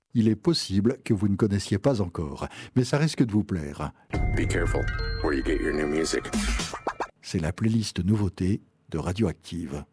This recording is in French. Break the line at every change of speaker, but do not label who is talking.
Il est possible que vous ne connaissiez pas encore, mais ça risque de vous plaire.
Be careful where you get your new music.
C'est la playlist nouveauté de Radioactive.